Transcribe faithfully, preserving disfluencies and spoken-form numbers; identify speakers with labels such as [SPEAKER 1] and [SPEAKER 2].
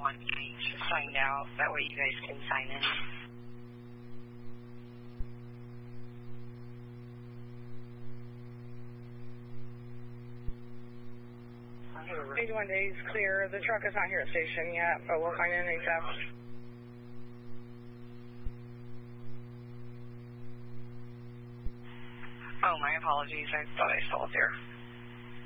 [SPEAKER 1] want each signed out. That way you guys can sign in.
[SPEAKER 2] eighty-one days clear. The truck is not here at station yet, but we'll sign in ASAP.
[SPEAKER 1] Oh, my apologies. I thought I saw it there.